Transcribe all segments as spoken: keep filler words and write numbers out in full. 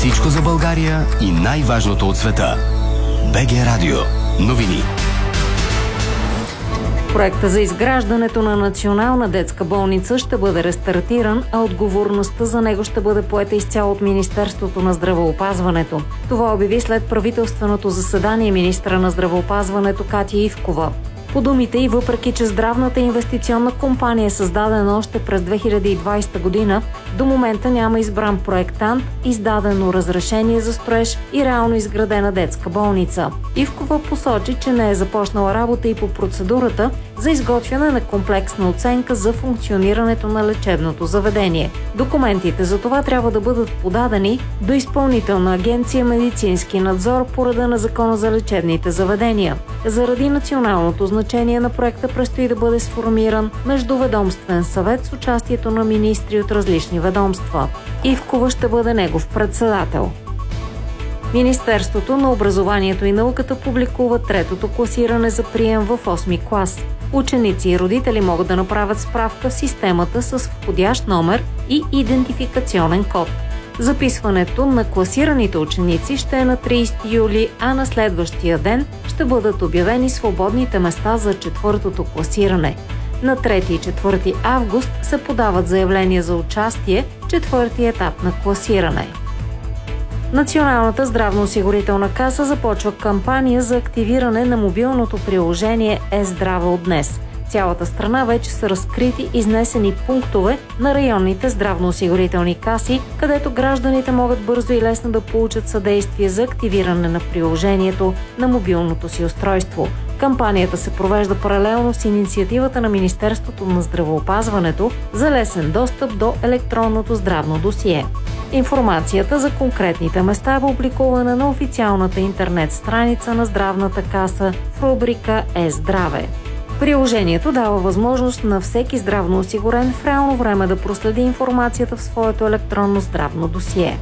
Всичко за България и най-важното от света. БГ Радио. Новини. Проектът за изграждането на национална детска болница ще бъде рестартиран, а отговорността за него ще бъде поета изцяло от Министерството на здравеопазването. Това обяви след правителственото заседание министра на здравеопазването Катя Ивкова. По думите й, въпреки че здравната инвестиционна компания е създадена още през две хиляди и двадесета година, до момента няма избран проектант, издадено разрешение за строеж и реално изградена детска болница. Ивкова посочи, че не е започнала работа и по процедурата за изготвяне на комплексна оценка за функционирането на лечебното заведение. Документите за това трябва да бъдат подадени до Изпълнителна агенция „Медицински надзор“ по реда на Закона за лечебните заведения. Заради националното значение на проекта предстои да бъде сформиран междуведомствен съвет с участието на министри от различни ведомства. Ивкова ще бъде негов председател. Министерството на образованието и науката публикува третото класиране за прием в осми клас. Ученици и родители могат да направят справка в системата с входящ номер и идентификационен код. Записването на класираните ученици ще е на тридесети юли, а на следващия ден ще бъдат обявени свободните места за четвъртото класиране. На трети и четвърти август се подават заявления за участие в четвърти етап на класиране. Националната здравноосигурителна каса започва кампания за активиране на мобилното приложение е-здраве от днес. В цялата страна вече са разкрити изнесени пунктове на районните здравноосигурителни каси, където гражданите могат бързо и лесно да получат съдействие за активиране на приложението на мобилното си устройство. Кампанията се провежда паралелно с инициативата на Министерството на здравеопазването за лесен достъп до електронното здравно досие. Информацията за конкретните места е публикувана на официалната интернет страница на Здравната каса в рубрика Е-здраве. Приложението дава възможност на всеки здравноосигурен в реално време да проследи информацията в своето електронно здравно досие.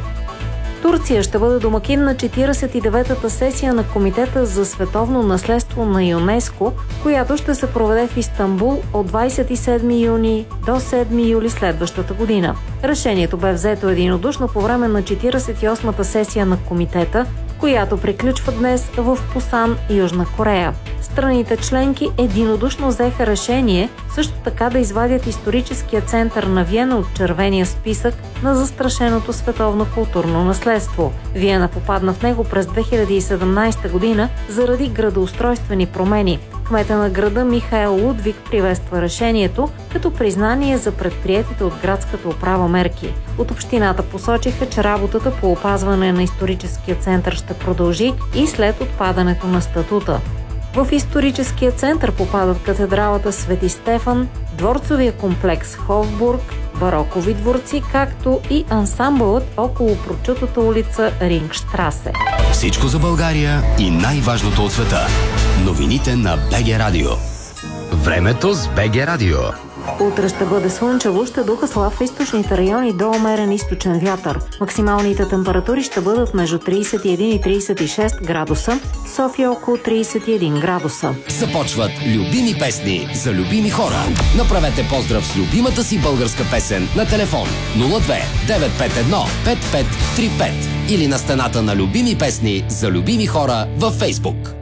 Турция ще бъде домакин на четиридесет и деветата сесия на Комитета за световно наследство на ЮНЕСКО, която ще се проведе в Истанбул от двадесет и седми юни до седми юли следващата година. Решението бе взето единодушно по време на четиридесет и осмата сесия на Комитета, която приключва днес в Пусан, Южна Корея. Страните членки единодушно взеха решение също така да извадят историческия център на Виена от червения списък на застрашеното световно културно наследство. Виена попадна в него през две хиляди и седемнадесета година заради градоустройствени промени. Кмета на града Михаел Лудвиг приветства решението като признание за предприетите от градската управа мерки. От общината посочиха, че работата по опазване на историческия център ще продължи и след отпадането на статута. В историческия център попадат катедралата Свети Стефан, дворцовия комплекс Хофбург, барокови дворци, както и ансамбълът около прочутата улица Рингштрасе. Всичко за България и най-важното от света. Новините на БГ Радио. Времето с БГ Радио. Утре ще бъде слънчево, ще духа слаб в източните райони до умерен източен вятър. Максималните температури ще бъдат между тридесет и един и тридесет и шест градуса, София около тридесет и един градуса. Започват любими песни за любими хора. Направете поздрав с любимата си българска песен на телефон нула две девет пет едно пет пет три пет или на стената на любими песни за любими хора във Фейсбук.